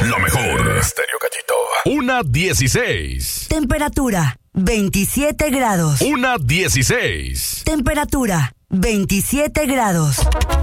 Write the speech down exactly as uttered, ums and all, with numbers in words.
lo mejor. Estéreo Gallito. Una dieciséis. Temperatura veintisiete grados. Una dieciséis. Temperatura veintisiete grados.